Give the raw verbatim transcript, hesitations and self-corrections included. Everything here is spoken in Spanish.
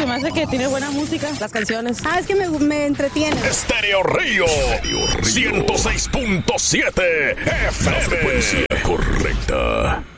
se me hace que tiene buena música, las canciones. Ah, es que me, me entretiene. Estéreo Río, ciento seis punto siete F M. La frecuencia correcta.